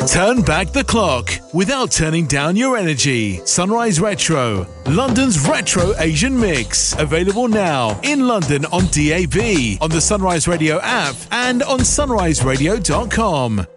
Turn back the clock without turning down your energy. Sunrise Retro, London's retro Asian mix. Available now in London on DAB, on the Sunrise Radio app, and on sunriseradio.com.